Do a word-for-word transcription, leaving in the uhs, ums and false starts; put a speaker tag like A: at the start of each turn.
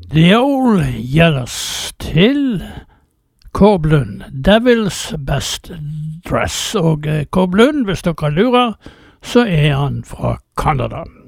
A: The Old Yellers til Korblund, Devil's Best Dress. Og Korblund, hvis dere lurer, så er han fra Canada.